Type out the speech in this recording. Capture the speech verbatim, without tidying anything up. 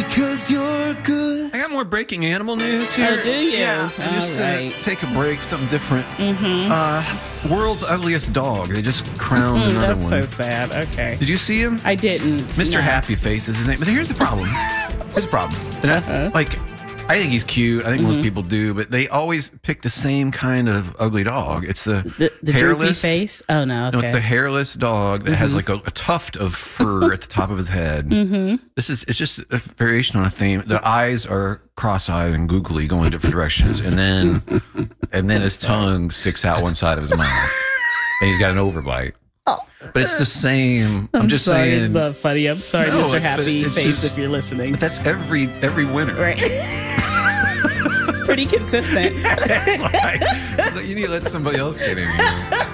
'cause you're good. I got more breaking animal news here. Oh, do you? Yeah. All Just to right. take a break, something different. Mm-hmm. Uh, world's ugliest dog. They just crowned Mm, another that's one. so sad. Okay. Did you see him? I didn't. Mister no. Happy Face is his name. But here's the problem. Here's the problem. And I- Uh-huh. Like, I think he's cute. I think Mm-hmm. most people do. But they always pick the same kind of ugly dog. It's the, The, the droopy hairless face? Oh, no. Okay. No, it's the hairless dog that has like a, a tuft of fur at the top of his head. Mm-hmm. This is it's just a variation on a theme. The eyes are cross-eyed and googly, going in different directions, and then and then his tongue sticks out one side of his mouth, and he's got an overbite. But it's the same. I'm, I'm just sorry, saying. it's not funny. I'm sorry, No, Mister it- but Happy it's Face, just- if you're listening. But that's every every winter. Right. Pretty consistent. It's like, you need to let somebody else get in here.